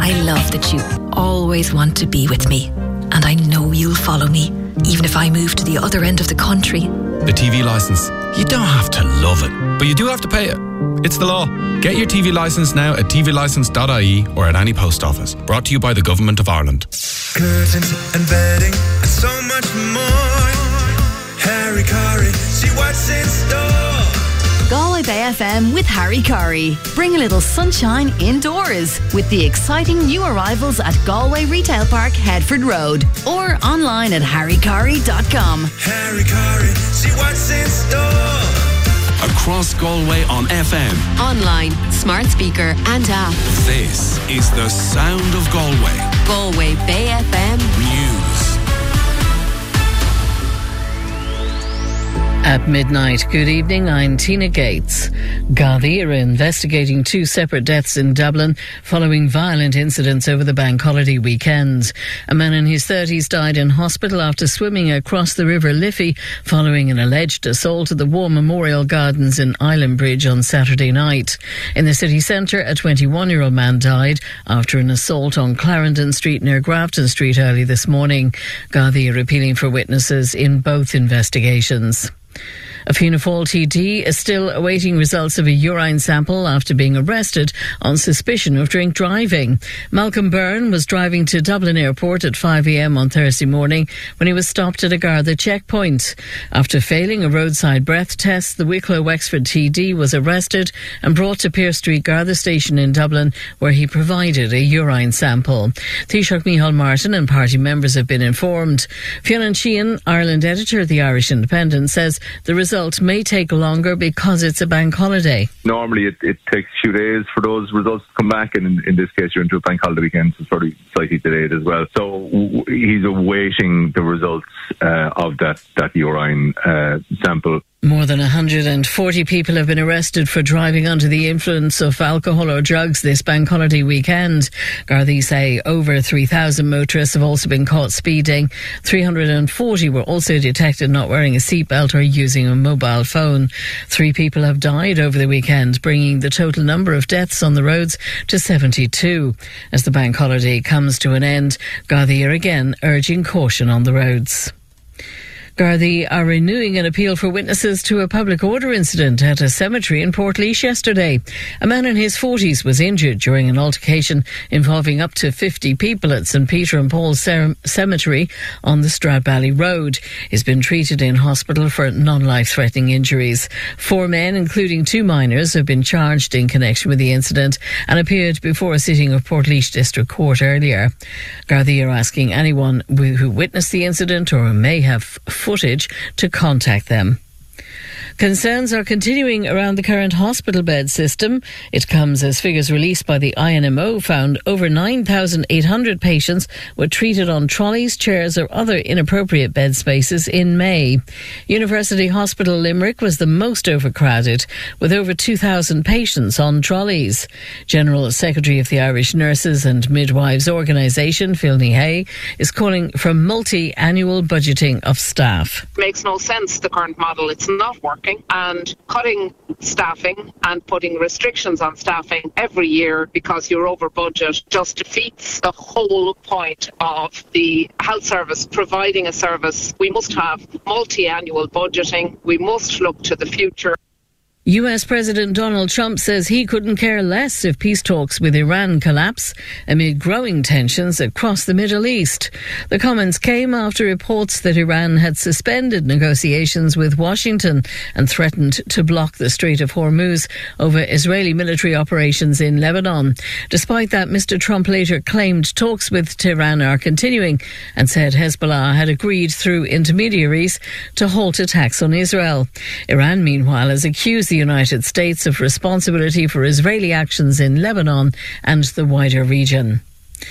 I love that you always want to be with me. And I know you'll follow me, even if I move to the other end of the country. The TV licence. You don't have to love it, but you do have to pay it. It's the law. Get your TV licence now at tvlicence.ie or at any post office. Brought to you by the Government of Ireland. Curtains and bedding and so much more. Harry Curry, see what's in store. Galway Bay FM with Harry Curry. Bring a little sunshine indoors with the exciting new arrivals at Galway Retail Park, Headford Road, or online at harrycurry.com. Harry Curry, see what's in store. Across Galway on FM, online, smart speaker and app. This is the sound of Galway. Galway Bay FM News. At midnight, good evening, I'm Tina Gates. Gardaí are investigating 2 separate deaths in Dublin following violent incidents over the bank holiday weekend. A man in his 30s died in hospital after swimming across the River Liffey following an alleged assault at the War Memorial Gardens in Island Bridge on Saturday night. In the city centre, a 21-year-old man died after an assault on Clarendon Street near Grafton Street early this morning. Gardaí are appealing for witnesses in both investigations. A Fianna Fáil TD is still awaiting results of a urine sample after being arrested on suspicion of drink driving. Malcolm Byrne was driving to Dublin Airport at 5 a.m. on Thursday morning when he was stopped at a Garda checkpoint. After failing a roadside breath test, the Wicklow Wexford TD was arrested and brought to Pearse Street Garda station in Dublin, where he provided a urine sample. Taoiseach Micheál Martin and party members have been informed. Fionn Sheehan, Ireland editor of the Irish Independent, says the result may take longer because it's a bank holiday. Normally it takes a few days for those results to come back, and in this case you're into a bank holiday weekend, so it's probably slightly delayed as well. So he's awaiting the results of that urine sample. More than 140 people have been arrested for driving under the influence of alcohol or drugs this bank holiday weekend. Gardaí say over 3,000 motorists have also been caught speeding. 340 were also detected not wearing a seatbelt or using a mobile phone. 3 people have died over the weekend, bringing the total number of deaths on the roads to 72. As the bank holiday comes to an end, Gardaí are again urging caution on the roads. Gardaí are renewing an appeal for witnesses to a public order incident at a cemetery in Portlaoise yesterday. A man in his 40s was injured during an altercation involving up to 50 people at St Peter and Paul's Cemetery on the Stradbally Road. He's been treated in hospital for non-life-threatening injuries. 4 men, including 2 minors, have been charged in connection with the incident and appeared before a sitting of Portlaoise District Court earlier. Gardaí are asking anyone who witnessed the incident or who may have footage to contact them. Concerns are continuing around the current hospital bed system. It comes as figures released by the INMO found over 9,800 patients were treated on trolleys, chairs or other inappropriate bed spaces in May. University Hospital Limerick was the most overcrowded, with over 2,000 patients on trolleys. General Secretary of the Irish Nurses and Midwives Organisation, Phil Hay, is calling for multi-annual budgeting of staff. It makes no sense, the current model. It's not working. And cutting staffing and putting restrictions on staffing every year because you're over budget just defeats the whole point of the health service providing a service. We must have multi-annual budgeting. We must look to the future. US President Donald Trump says he couldn't care less if peace talks with Iran collapse amid growing tensions across the Middle East. The comments came after reports that Iran had suspended negotiations with Washington and threatened to block the Strait of Hormuz over Israeli military operations in Lebanon. Despite that, Mr. Trump later claimed talks with Tehran are continuing and said Hezbollah had agreed through intermediaries to halt attacks on Israel. Iran, meanwhile, has accused the United States of responsibility for Israeli actions in Lebanon and the wider region.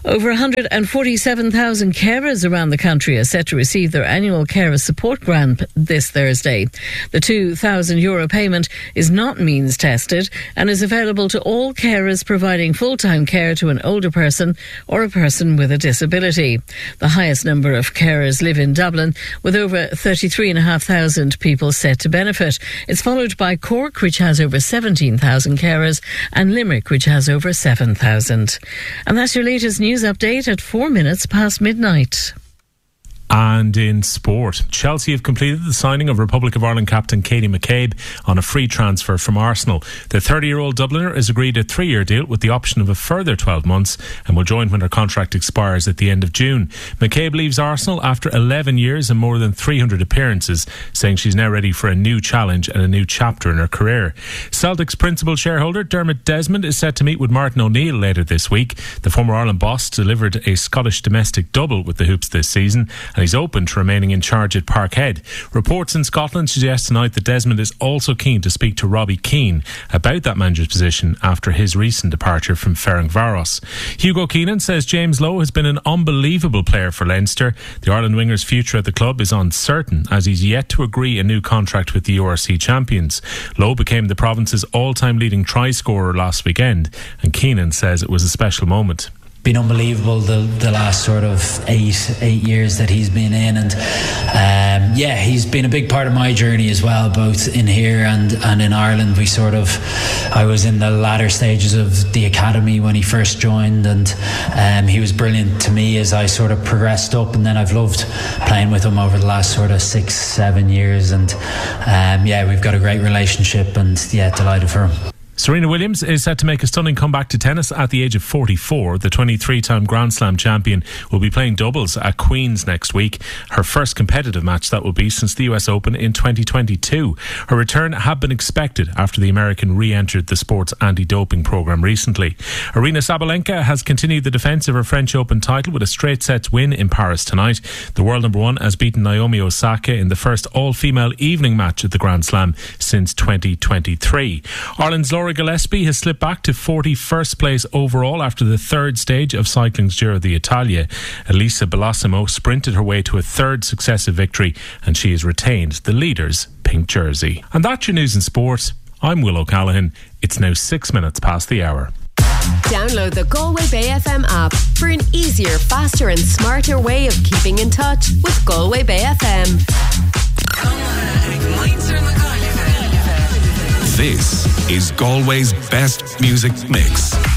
Over 147,000 carers around the country are set to receive their annual carer support grant this Thursday. The €2,000 payment is not means tested and is available to all carers providing full-time care to an older person or a person with a disability. The highest number of carers live in Dublin, with over 33,500 people set to benefit. It's followed by Cork, which has over 17,000 carers, and Limerick, which has over 7,000. And that's your latest news update at 4 minutes past midnight. And in sport, Chelsea have completed the signing of Republic of Ireland captain Katie McCabe on a free transfer from Arsenal. The 30-year-old Dubliner has agreed a 3-year deal with the option of a further 12 months and will join when her contract expires at the end of June. McCabe leaves Arsenal after 11 years and more than 300 appearances, saying she's now ready for a new challenge and a new chapter in her career. Celtic's principal shareholder Dermot Desmond is set to meet with Martin O'Neill later this week. The former Ireland boss delivered a Scottish domestic double with the Hoops this season, and he's open to remaining in charge at Parkhead. Reports in Scotland suggest tonight that Desmond is also keen to speak to Robbie Keane about that manager's position after his recent departure from Ferencváros. Hugo Keenan says James Lowe has been an unbelievable player for Leinster. The Ireland winger's future at the club is uncertain, as he's yet to agree a new contract with the URC champions. Lowe became the province's all-time leading try scorer last weekend, and Keenan says it was a special moment. Been unbelievable the last sort of eight years that he's been in, and he's been a big part of my journey as well, both in here and in Ireland. I was in the latter stages of the academy when he first joined, and he was brilliant to me as I sort of progressed up, and then I've loved playing with him over the last sort of 6-7 years, and we've got a great relationship, and delighted for him. Serena Williams is set to make a stunning comeback to tennis at the age of 44. The 23-time Grand Slam champion will be playing doubles at Queen's next week. Her first competitive match that will be since the US Open in 2022. Her return had been expected after the American re-entered the sport's anti-doping programme recently. Aryna Sabalenka has continued the defence of her French Open title with a straight sets win in Paris tonight. The world number one has beaten Naomi Osaka in the first all-female evening match at the Grand Slam since 2023. Ireland's Laura Gillespie has slipped back to 41st place overall after the third stage of cycling's Giro d'Italia. Elisa Bellissimo sprinted her way to a third successive victory, and she has retained the leader's pink jersey. And that's your news and sport. I'm Will O'Callaghan. It's now 6 minutes past the hour. Download the Galway Bay FM app for an easier, faster and smarter way of keeping in touch with Galway Bay FM. This is Galway's best music mix.